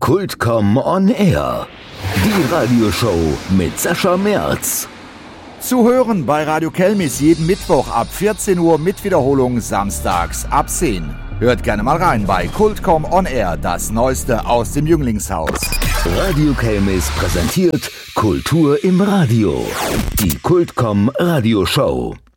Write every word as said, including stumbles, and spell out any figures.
Kultcom on Air. Die Radioshow mit Sascha Merz. Zu hören bei Radio Kelmis jeden Mittwoch ab vierzehn Uhr mit Wiederholung samstags ab zehn. Hört gerne mal rein bei Kultcom on Air, das Neueste aus dem Jünglingshaus. Radio Kelmis präsentiert Kultur im Radio. Die Kultcom Radioshow.